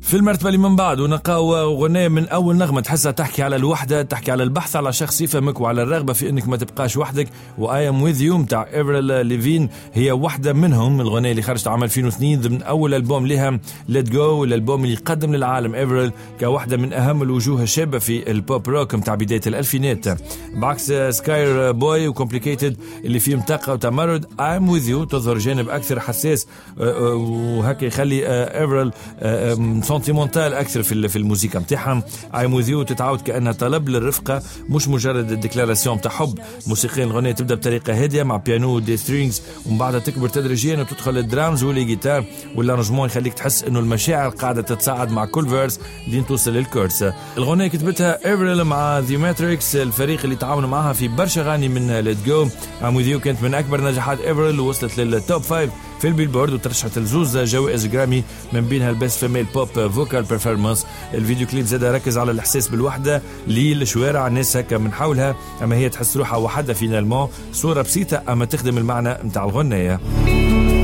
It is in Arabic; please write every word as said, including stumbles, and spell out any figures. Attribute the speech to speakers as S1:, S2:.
S1: في المرتبة اللي من بعد ونلقاو غنية من أول نغمة تحسها تحكي على الوحدة، تحكي على البحث على شخص يفهمك وعلى الرغبة في أنك ما تبقاش وحدك. وآي أم ويذ يو متاع إيفريل ليفين هي واحدة منهم. الغنية اللي خرجت عام ألفين واثنين ضمن أول ألبوم لها ليت جو، الألبوم اللي يقدم للعالم إيفريل كواحدة من أهم الوجوه الشابة في البوب روك متاع بداية الألفينات، بعكس سكاير بوي وكومبليكيتد اللي فيه متاقة وتمرد. آي أم ويذ يو تظهر جانب أكثر حساس وهكا يخلي إيفريل سنتيمونتال أكثر في في الموسيقى متاعهم. آي أم ويذ يو تتعود كأنها طلب للرفقة مش مجرد الديكلاراسيون متاع حب. موسيقيا الغنية تبدأ بطريقة هادية مع بيانو ودي سترينجز، ومن بعدها تكبر تدريجيا وتدخل الدرامز واللي جيتار والارانجمون يخليك تحس انه المشاعر قاعدة تتصاعد مع كل فيرس لين توصل للكورس. الغنية كتبتها إيفريل مع ذا ماتريكس، الفريق اللي تعاونوا معها في برشا غاني من ليت جو. آي أم ويذ يو كانت من أكبر نجاحات إيفريل ووصلت للتوب فايف في البيلبورد وترشحت لزوز جوائز جرامي من بينها البيست فيميل بوب فوكال بيرفورمانس. الفيديو كليب زاد ركز على الاحساس بالوحده للشوارع، الناس هكا من حولها اما هي تحس روحها وحدها فينالمون. صوره بسيطه اما تخدم المعنى نتاع الغنيه.